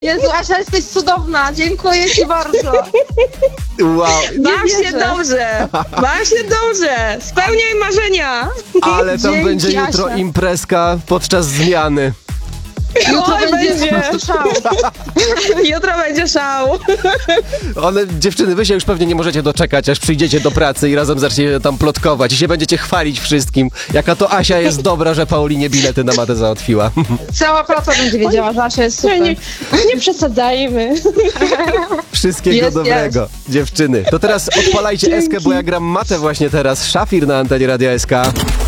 Jezu, Asia, jesteś cudowna, dziękuję ci bardzo. Wow, Baw się wierzę. dobrze, baw się dobrze, spełniaj marzenia. ale tam Dzięki, będzie jutro Asia. imprezka podczas zmiany. Jutro Oj, będzie po prostu szał. Jutro będzie szał. Dziewczyny, wy się już pewnie nie możecie doczekać, aż przyjdziecie do pracy i razem zaczniecie tam plotkować i się będziecie chwalić wszystkim, jaka to Asia jest dobra, że Paulinie bilety na matę załatwiła. Cała praca będzie wiedziała, że Asia jest super. Nie przesadzajmy. Wszystkiego Jest, dobrego, dziewczyny. To teraz odpalajcie Eskę, bo ja gram matę właśnie teraz. Szafir na antenie Radia SK.